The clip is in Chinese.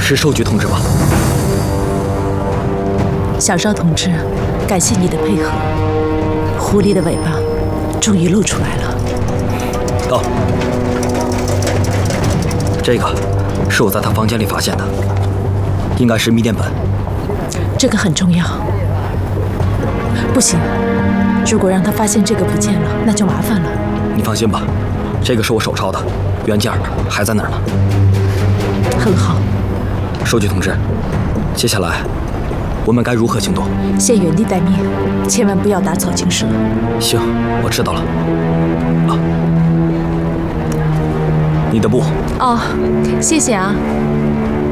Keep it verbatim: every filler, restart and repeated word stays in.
是寿菊同志吧？ 小邵同志，感谢你的配合。狐狸的尾巴终于露出来了。 到，这个是我在他房间里发现的，应该是密电本。 这个很重要。不行，如果让他发现这个不见了，那就麻烦了。 你放心吧，这个是我手抄的，原件还在那儿呢。 很好。 寿菊同志，接下来我们该如何行动？ 先原地待命，千万不要打草惊蛇。 行，我知道了。啊，你的布。 哦，谢谢啊。